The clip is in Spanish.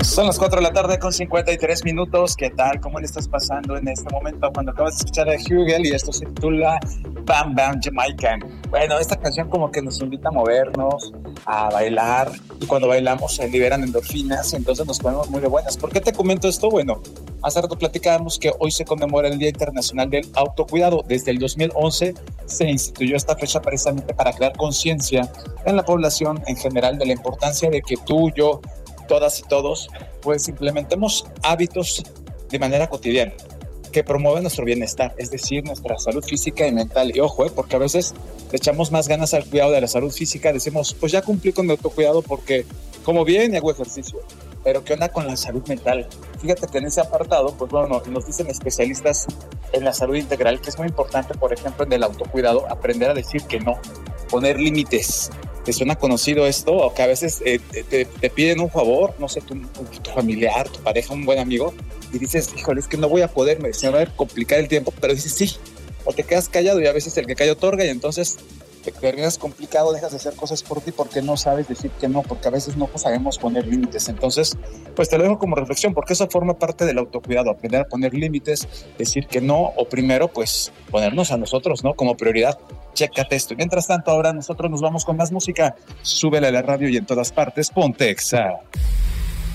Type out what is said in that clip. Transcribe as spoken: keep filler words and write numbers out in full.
Son las cuatro de la tarde con cincuenta y tres minutos. ¿Qué tal? ¿Cómo le estás pasando en este momento cuando acabas de escuchar a Hugel y esto se titula Bam Bam Jamaican? Bueno, esta canción como que nos invita a movernos, a bailar, y cuando bailamos se liberan endorfinas y entonces nos ponemos muy de buenas. ¿Por qué te comento esto? Bueno, hace rato platicábamos que hoy se conmemora el Día Internacional del Autocuidado. Desde el dos mil once se instituyó esta fecha precisamente para crear conciencia en la población en general de la importancia de que tú, yo, todas y todos, pues implementemos hábitos de manera cotidiana que promuevan nuestro bienestar, es decir, nuestra salud física y mental. Y ojo, eh, porque a veces le echamos más ganas al cuidado de la salud física, decimos, pues ya cumplí con mi autocuidado porque como bien y hago ejercicio. Pero ¿qué onda con la salud mental? Fíjate que en ese apartado, pues bueno, nos dicen especialistas en la salud integral que es muy importante, por ejemplo, en el autocuidado, aprender a decir que no, poner límites. ¿Te suena conocido esto? O que a veces eh, te, te piden un favor, no sé, tu, tu familiar, tu pareja, un buen amigo, y dices, híjole, es que no voy a poder, me, se me va a complicar el tiempo, pero dices sí, o te quedas callado y a veces el que calla otorga y entonces te terminas complicado, dejas de hacer cosas por ti porque no sabes decir que no, porque a veces no sabemos poner límites. Entonces, pues te lo dejo como reflexión, porque eso forma parte del autocuidado, aprender a poner límites, decir que no, o primero, pues ponernos a nosotros, ¿no? Como prioridad. Chécate esto. Y mientras tanto, ahora nosotros nos vamos con más música. Súbele a la radio y en todas partes, ponte Exa.